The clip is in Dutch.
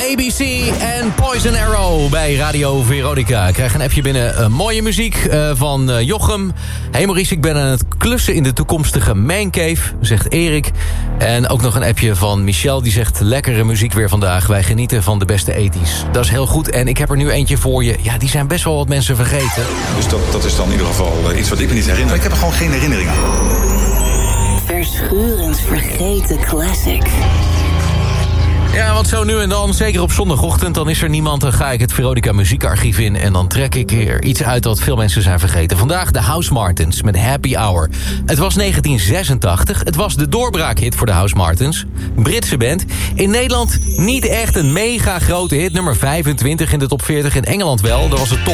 ABC en Poison Arrow bij Radio Veronica. Ik krijg een appje binnen. Mooie muziek van Jochem. Hey Maurice, ik ben aan het klussen in de toekomstige Mancave, zegt Erik. En ook nog een appje van Michel, die zegt... lekkere muziek weer vandaag. Wij genieten van de beste 80's. Dat is heel goed. En ik heb er nu eentje voor je. Ja, die zijn best wel wat mensen vergeten. Dus dat is dan in ieder geval iets wat ik me niet herinner. Ik heb er gewoon geen herinnering aan. Verschurend vergeten classic. Ja, want zo nu en dan, zeker op zondagochtend... dan is er niemand, dan ga ik het Veronica muziekarchief in... en dan trek ik er iets uit wat veel mensen zijn vergeten. Vandaag de Housemartins met Happy Hour. Het was 1986, het was de doorbraakhit voor de Housemartins. Britse band. In Nederland niet echt een mega grote hit. Nummer 25 in de top 40, in Engeland wel. Dat was het top.